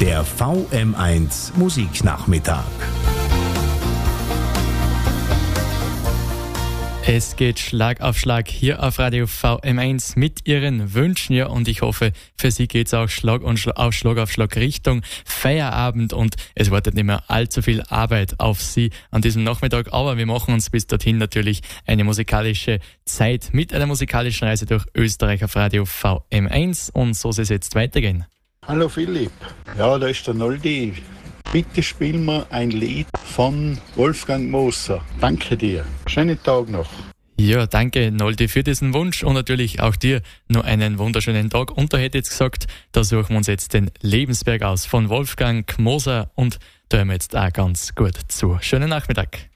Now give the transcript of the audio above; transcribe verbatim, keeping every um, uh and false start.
Der V M eins Musiknachmittag. Es geht Schlag auf Schlag hier auf Radio V M eins mit Ihren Wünschen. Ja, und ich hoffe, für Sie geht es auch Schlag, und Schlag, auf Schlag auf Schlag Richtung Feierabend und es wartet nicht mehr allzu viel Arbeit auf Sie an diesem Nachmittag. Aber wir machen uns bis dorthin natürlich eine musikalische Zeit mit einer musikalischen Reise durch Österreich auf Radio V M eins und so soll es jetzt weitergehen. Hallo Philipp, ja, da ist der Noldi. Bitte spiel mir ein Lied von Wolfgang Moser. Danke dir. Schönen Tag noch. Ja, danke Noldi für diesen Wunsch und natürlich auch dir noch einen wunderschönen Tag. Und da hätte ich jetzt gesagt, da suchen wir uns jetzt den Lebensberg aus von Wolfgang Moser und da hören wir jetzt auch ganz gut zu. Schönen Nachmittag.